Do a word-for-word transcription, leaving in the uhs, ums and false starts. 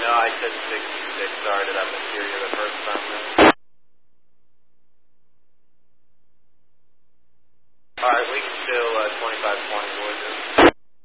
No, I said sixty-six started up in Syria the first time.